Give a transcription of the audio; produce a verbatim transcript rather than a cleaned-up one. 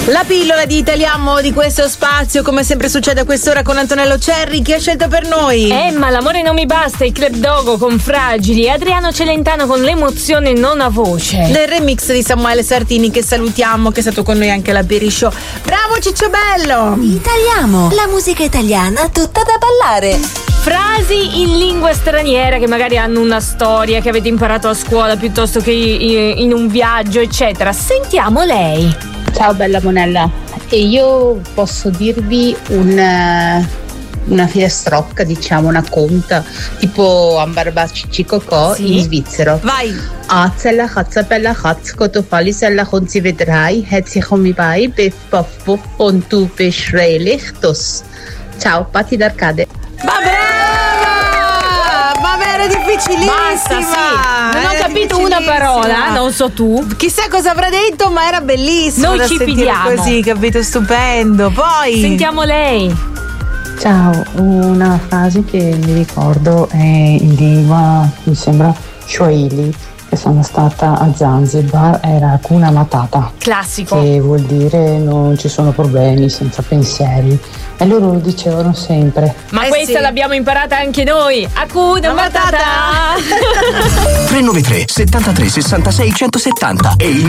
La pillola di Italiamo di questo spazio, come sempre succede a quest'ora con Antonello Cerri. Chi ha scelto per noi? Emma, l'amore non mi basta, il Club Dogo con Fragili, Adriano Celentano con L'emozione non ha voce. Del remix di Samuele Sartini, che salutiamo, che è stato con noi anche alla Peri Show. Bravo Cicciobello! Italiamo, la musica italiana tutta da ballare. Frasi in lingua straniera che magari hanno una storia che avete imparato a scuola piuttosto che in un viaggio, eccetera. Sentiamo lei. Ciao bella Monella, e io posso dirvi un, una filastrocca, diciamo una conta, tipo Ambarba Cicicocò, sì? In svizzero. Vai! Azella Hatzapella Hatz Kotofali Sella Honzi Vedrai Hetzi Homibai Bef Pof Pof Pontu Beschrelichtos. Ciao, Patti d'Arcade. Ma brava! Ma era difficilissima! Basta, sì. Non ho era capito una parola, non so tu. Chissà cosa avrà detto, ma era bellissimo. Noi da ci sentire fidiamo. Così, capito? Stupendo. Poi sentiamo lei. Ciao, una frase che mi ricordo è in lingua, mi sembra Swahili, che sono stata a Zanzibar, era Hakuna Matata. Classico. Che vuol dire non ci sono problemi, senza pensieri. E loro lo dicevano sempre. Ma eh questa sì. l'abbiamo imparata anche noi. Hakuna Matata. tre nove tre settantatré sessantasei centosettanta e il